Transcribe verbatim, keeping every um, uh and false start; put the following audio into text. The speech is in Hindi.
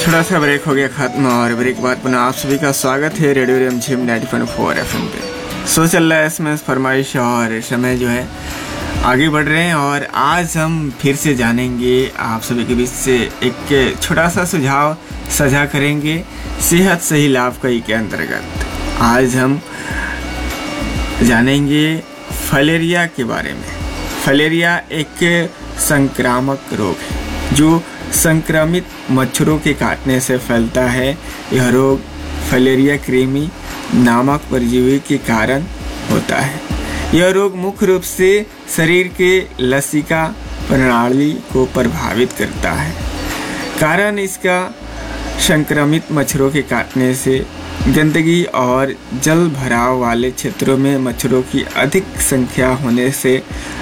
थोड़ा सा ब्रेक हो गया खत्म और ब्रेक के बाद पुनः आप सभी का स्वागत है रेडियो रिमझिम ninety point four F M पे। सो चल रहा है इसमें फरमाइश और समय जो है आगे बढ़ रहे हैं और आज हम फिर से जानेंगे आप सभी के बीच से एक छोटा सा सुझाव साझा करेंगे सेहत सही लाभ कई के अंतर्गत। आज हम जानेंगे फलेरिया के बारे में। फलेरिया एक संक्रामक रोग है जो संक्रमित मच्छरों के काटने से फैलता है। यह रोग फलेरिया कृमि नामक परजीवी के कारण होता है। यह रोग मुख्य रूप से शरीर के लसिका प्रणाली को प्रभावित करता है। कारण इसका संक्रमित मच्छरों के काटने से गंदगी और जल भराव वाले क्षेत्रों में मच्छरों की अधिक संख्या होने से